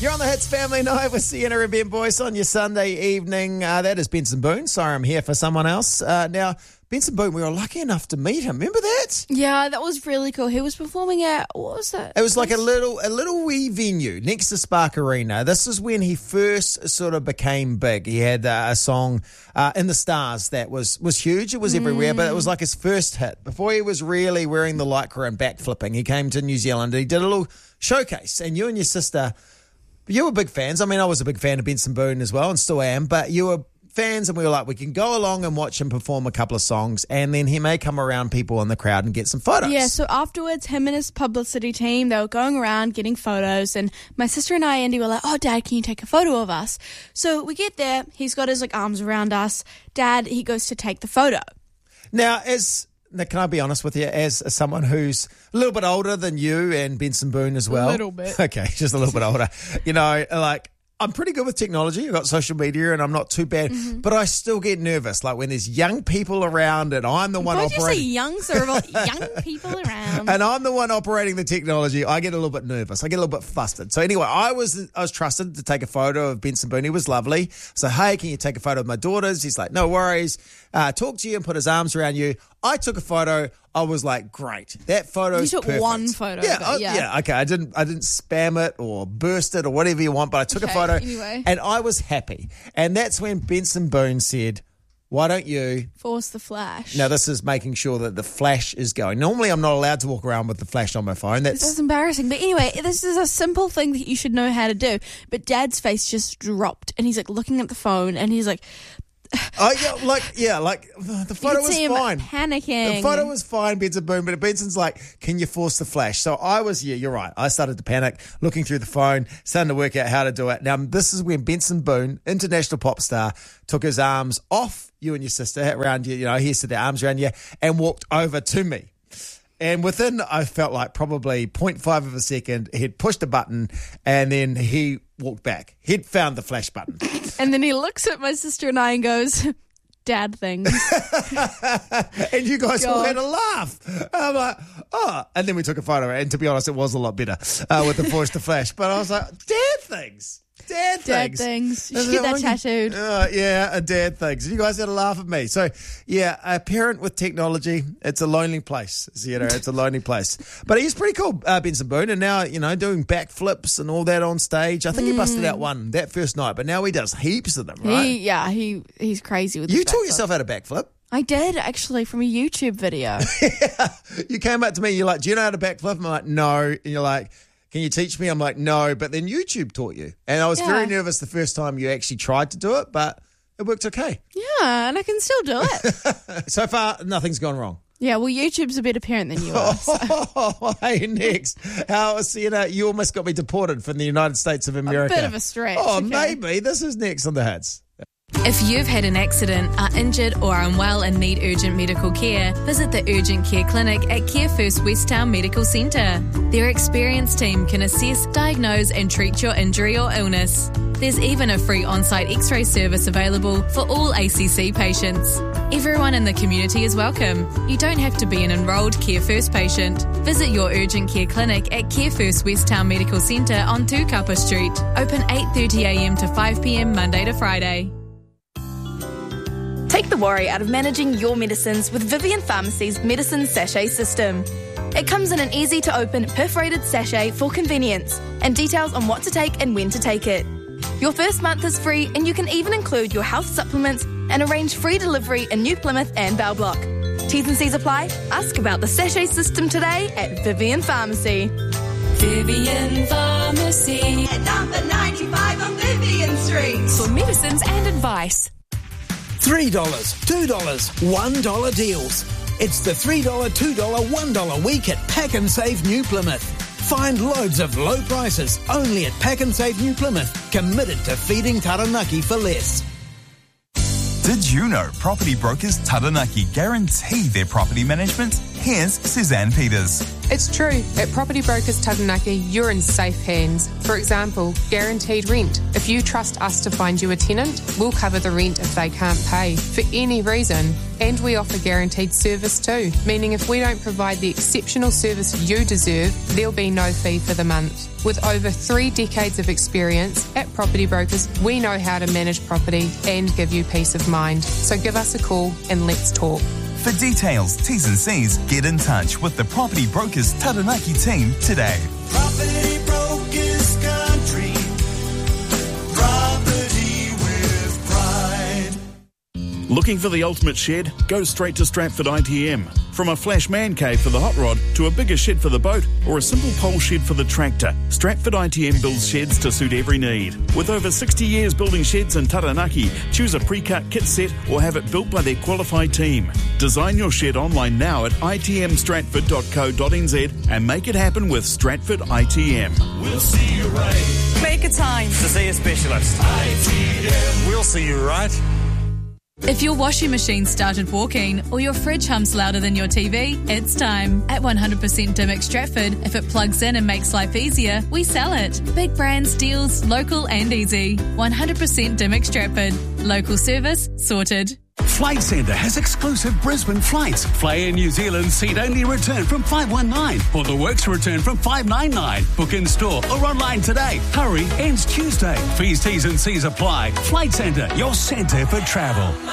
You're on the Hits Family Night with Sienna and Ben Boyce on your Sunday evening. That is Benson Boone. Sorry, I'm here for someone else. Now, Benson Boone, we were lucky enough to meet him. Remember that? Yeah, that was really cool. He was performing at, what was that? It was like a little wee venue next to Spark Arena. This is when he first sort of became big. He had a song, In the Stars, that was huge. It was everywhere, but it was like his first hit. Before he was really wearing the lycra and backflipping, he came to New Zealand. He did a little showcase, and you and your sister... You were big fans. I mean, I was a big fan of Benson Boone as well and still am, but you were fans and we were like, we can go along and watch him perform a couple of songs and then he may come around people in the crowd and get some photos. Yeah, so afterwards, him and his publicity team, they were going around getting photos and my sister and I, Andy, were like, oh, Dad, can you take a photo of us? So we get there. He's got his arms around us. Dad, he goes to take the photo. Now, can I be honest with you, as someone who's a little bit older than you and Benson Boone as well? A little bit. Okay, just a little bit older. You know, like, I'm pretty good with technology. I've got social media and I'm not too bad, but I still get nervous. Like when there's young people around and I'm the one operating. Why did you say young, sir? Young people around. And I'm the one operating the technology. I get a little bit nervous. I get a little bit flustered. So anyway, I was trusted to take a photo of Benson Boone. He was lovely. So, hey, can you take a photo of my daughters? He's like, no worries. Talk to you and put his arms around you. I took a photo. I was like, great. That photo's perfect. You took one photo. Yeah. Okay. I didn't spam it or burst it or whatever you want, but I took a photo anyway. And I was happy. And that's when Benson Boone said, why don't you force the flash? Now, this is making sure that the flash is going. Normally, I'm not allowed to walk around with the flash on my phone. This is embarrassing. But anyway, this is a simple thing that you should know how to do. But Dad's face just dropped and he's like looking at the phone and he's like, the photo was fine. Panicking. The photo was fine, Benson Boone, but Benson's like, can you force the flash? So you're right. I started to panic, looking through the phone, starting to work out how to do it. Now, this is when Benson Boone, international pop star, took his arms off you and your sister around you, he said their arms around you, and walked over to me. And within, I felt like probably 0.5 of a second, he'd pushed a button and then he walked back. He'd found the flash button. And then he looks at my sister and I and goes, Dad things. And you guys all had a laugh. I'm like, oh. And then we took a photo. And to be honest, it was a lot better with the force to flash. But I was like, Dad things. Dad things. You should get that tattooed. Dad things. You guys had a laugh at me. So, yeah, a parent with technology, it's a lonely place. It's a lonely place. But he's pretty cool, Benson Boone. And now, doing backflips and all that on stage. I think he busted out one that first night, but now he does heaps of them, right? He's crazy with You taught yourself how to backflip. I did, actually, from a YouTube video. Yeah. You came up to me, you're like, do you know how to backflip? I'm like, no. And you're like, can you teach me? I'm like, no, but then YouTube taught you. And I was very nervous the first time you actually tried to do it, but it worked okay. Yeah, and I can still do it. So far, nothing's gone wrong. Yeah, well, YouTube's a better parent than you are. So. Hey, next. You almost got me deported from the United States of America. A bit of a stretch. Oh, okay. Maybe. This is next on The Hits. If you've had an accident, are injured or are unwell and need urgent medical care, visit the Urgent Care Clinic at Care First Westtown Medical Centre. Their experienced team can assess, diagnose and treat your injury or illness. There's even a free on-site X-ray service available for all ACC patients. Everyone in the community is welcome. You don't have to be an enrolled Care First patient. Visit your Urgent Care Clinic at Care First Westtown Medical Centre on Tukapa Street. Open 8:30am to 5pm Monday to Friday. Take the worry out of managing your medicines with Vivian Pharmacy's Medicine Sachet System. It comes in an easy-to-open perforated sachet for convenience and details on what to take and when to take it. Your first month is free and you can even include your health supplements and arrange free delivery in New Plymouth and Bell Block. T's and C's apply. Ask about the sachet system today at Vivian Pharmacy. Vivian Pharmacy at number 95 on Vivian Street. For medicines and advice. $3, $2, $1 deals. It's the $3, $2, $1 week at Pack and Save New Plymouth. Find loads of low prices only at Pack and Save New Plymouth. Committed to feeding Taranaki for less. Did you know property brokers Taranaki guarantee their property management Here's Suzanne Peters. It's true. At Property Brokers Taranaki, you're in safe hands. For example, guaranteed rent. If you trust us to find you a tenant, we'll cover the rent if they can't pay, for any reason. And we offer guaranteed service too, meaning if we don't provide the exceptional service you deserve, there'll be no fee for the month. With over 3 decades of experience, at Property Brokers, we know how to manage property and give you peace of mind. So give us a call and let's talk. For details, T's and C's, get in touch with the Property Brokers Taranaki team today. Property Brokers Country. Property with pride. Looking for the ultimate shed? Go straight to Stratford ITM. From a flash man cave for the hot rod to a bigger shed for the boat or a simple pole shed for the tractor, Stratford ITM builds sheds to suit every need. With over 60 years building sheds in Taranaki, choose a pre-cut kit set or have it built by their qualified team. Design your shed online now at itmstratford.co.nz and make it happen with Stratford ITM. We'll see you right. Make a time to see a specialist. ITM. We'll see you right. If your washing machine started walking or your fridge hums louder than your TV, it's time. At 100% Dymocks Stratford, if it plugs in and makes life easier, we sell it. Big brands, deals, local and easy. 100% Dymocks Stratford. Local service sorted. Flight Centre has exclusive Brisbane flights. Fly Air New Zealand seat-only return from $519 or the Works return from $599. Book in store or online today. Hurry, ends Tuesday. Fees, T's and C's apply. Flight Centre, your centre for travel.